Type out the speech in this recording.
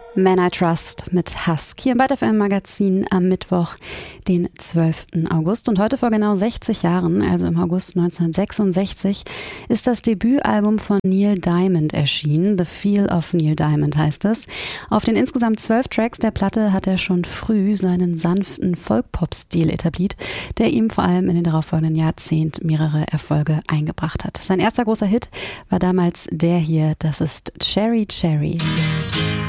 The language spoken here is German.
Man I Trust mit Husk hier im Byte FM Magazin am Mittwoch, den 12. August. Und heute vor genau 60 Jahren, also im August 1966, ist das Debütalbum von Neil Diamond erschienen. The Feel of Neil Diamond heißt es. Auf den insgesamt 12 Tracks der Platte hat er schon früh seinen sanften Folk-Pop-Stil etabliert, der ihm vor allem in den darauffolgenden Jahrzehnten mehrere Erfolge eingebracht hat. Sein erster großer Hit war damals der hier, das ist Cherry Cherry.